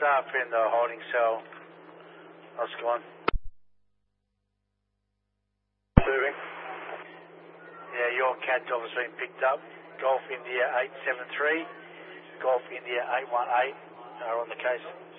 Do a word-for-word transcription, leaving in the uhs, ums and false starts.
staff in the holding cell. How's it going? Moving. Yeah, your cat job has been picked up. Golf India eight seven three, Golf India eight one eight are on the case.